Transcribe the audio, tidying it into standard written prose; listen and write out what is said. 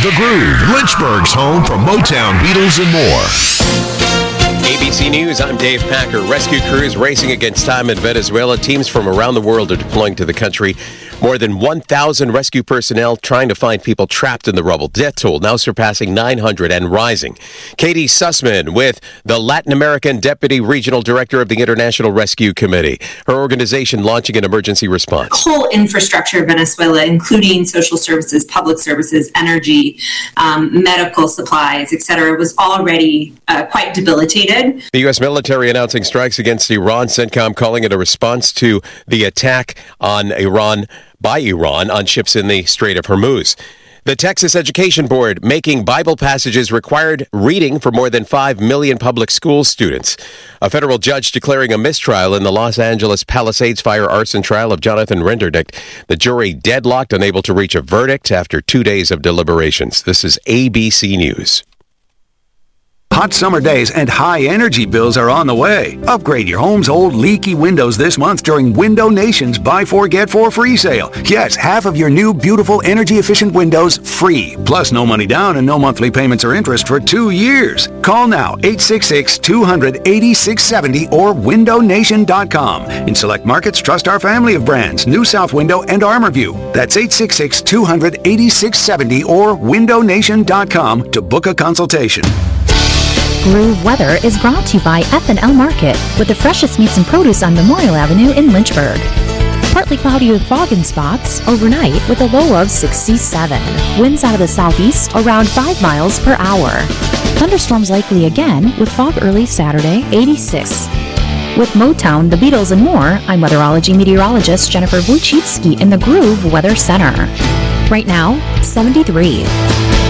The Groove, Lynchburg's home for Motown, Beatles, and more. ABC News, I'm Dave Packer. Rescue crews racing against time in Venezuela. Teams from around the world are deploying to the country. More than 1,000 rescue personnel trying to find people trapped in the rubble. Death toll now surpassing 900 and rising. Katie Sussman with the Latin American Deputy Regional Director of the International Rescue Committee. Her organization launching an emergency response. The whole infrastructure of Venezuela, including social services, public services, energy, medical supplies, etc., was already quite debilitated. The U.S. military announcing strikes against Iran. CENTCOM calling it a response to the attack on Iran by Iran on ships in the Strait of Hormuz. The Texas Education Board making Bible passages required reading for more than 5 million public school students. A federal judge declaring a mistrial in the Los Angeles Palisades fire arson trial of Jonathan Renderdick. The jury deadlocked, unable to reach a verdict after 2 days of deliberations. This is ABC News. Hot summer days and high energy bills are on the way. Upgrade your home's old leaky windows this month during Window Nation's Buy 4 Get 4 free sale. Yes, half of your new beautiful energy efficient windows free. Plus no money down and no monthly payments or interest for 2 years. Call now 866-200-8670 or windownation.com. In select markets, trust our family of brands, New South Window and ArmorView. That's 866-200-8670 or windownation.com to book a consultation. Groove Weather is brought to you by F&L Market, with the freshest meats and produce on Memorial Avenue in Lynchburg. Partly cloudy with fog in spots overnight with a low of 67. Winds out of the southeast around 5 miles per hour. Thunderstorms likely again with fog early Saturday, 86. With Motown, the Beatles, and more, I'm weatherology meteorologist Jennifer Wojcicki in the Groove Weather Center. Right now, 73.